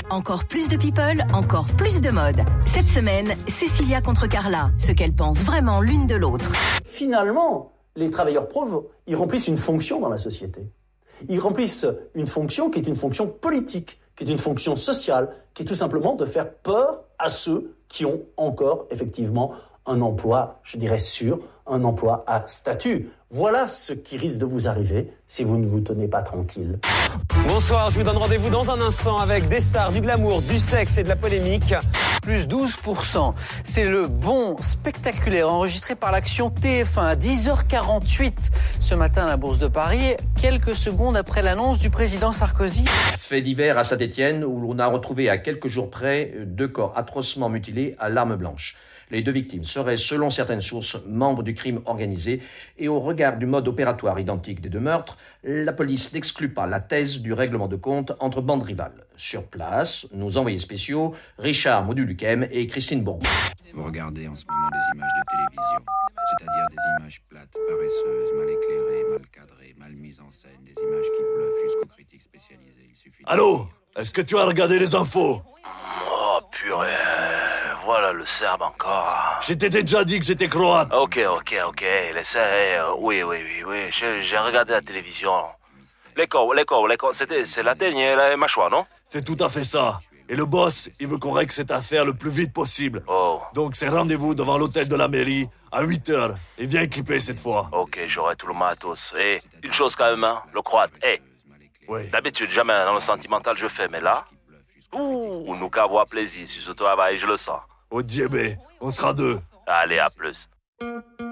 Encore plus de people, encore plus de mode. Cette semaine, Cécilia contre Carla, ce qu'elles pensent vraiment l'une de l'autre. Finalement, les travailleurs pauvres, ils remplissent une fonction dans la société. Ils remplissent une fonction qui est une fonction politique, qui est une fonction sociale, qui est tout simplement de faire peur à ceux qui ont encore effectivement un emploi, je dirais sûr, un emploi à statut. Voilà ce qui risque de vous arriver si vous ne vous tenez pas tranquille. Bonsoir, je vous donne rendez-vous dans un instant avec des stars, du glamour, du sexe et de la polémique. Plus 12%. C'est le bond spectaculaire enregistré par l'action TF1 à 10h48 ce matin à la Bourse de Paris, quelques secondes après l'annonce du président Sarkozy. Fait divers à Saint-Étienne où l'on a retrouvé à quelques jours près 2 corps atrocement mutilés à l'arme blanche. Les 2 victimes seraient, selon certaines sources, membres du crime organisé et au regard du mode opératoire identique des 2 meurtres, la police n'exclut pas la thèse du règlement de compte entre bandes rivales. Sur place, nos envoyés spéciaux, Richard Moduluquem et Christine Bourbon. Vous regardez en ce moment des images de télévision, c'est-à-dire des images plates, paresseuses, mal éclairées, mal cadrées, mal mises en scène, des images qui bluffent jusqu'aux critiques spécialisés. Il suffit Allô? Est-ce que tu as regardé les infos? Oh purée, voilà le Serbe encore. Je t'ai déjà dit que j'étais croate. Ok, oui, j'ai regardé la télévision. C'est la dernière, la mâchoire, non? C'est tout à fait ça. Et le boss, il veut qu'on règle cette affaire le plus vite possible. Oh. Donc c'est rendez-vous devant l'hôtel de la mairie à 8h. Et viens équipé cette fois. Ok, j'aurai tout le matos. Et une chose quand même, hein, le croate. Oui. D'habitude, jamais dans le sentimental je fais, mais là... nous qu'à avoir plaisir sur ce travail, je le sens. Au diable, on sera 2. Allez, à plus.